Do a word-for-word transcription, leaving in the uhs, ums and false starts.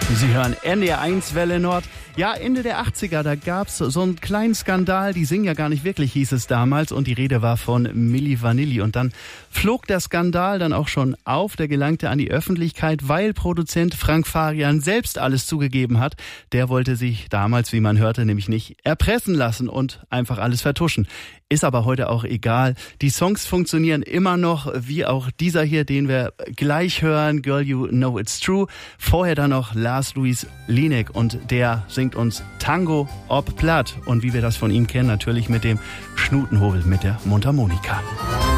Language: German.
Sie hören N D R eins Welle Nord. Ja, Ende der achtziger, da gab's so einen kleinen Skandal. Die singen ja gar nicht wirklich, hieß es damals. Und die Rede war von Milli Vanilli. Und dann flog der Skandal dann auch schon auf. Der gelangte an die Öffentlichkeit, weil Produzent Frank Farian selbst alles zugegeben hat. Der wollte sich damals, wie man hörte, nämlich nicht erpressen lassen und einfach alles vertuschen. Ist aber heute auch egal. Die Songs funktionieren immer noch, wie auch dieser hier, den wir gleich hören, Girl You Know It's True. Vorher dann noch Lars Louis Linek und der singt uns Tango ob Platt. Und wie wir das von ihm kennen, natürlich mit dem Schnutenhobel, mit der Mundharmonika.